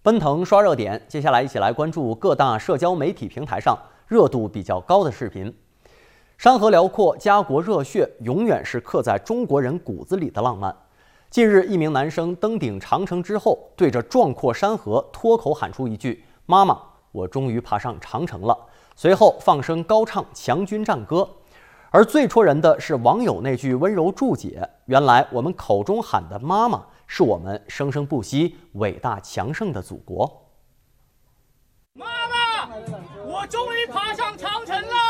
奔腾刷热点，接下来一起来关注各大社交媒体平台上热度比较高的视频。山河辽阔，家国热血，永远是刻在中国人骨子里的浪漫。近日，一名男生登顶长城之后，对着壮阔山河脱口喊出一句：“妈妈，我终于爬上长城了。”随后放声高唱强军战歌。而最戳人的是网友那句温柔注解：原来我们口中喊的妈妈，是我们生生不息、伟大强盛的祖国。 妈妈，我终于爬上长城了。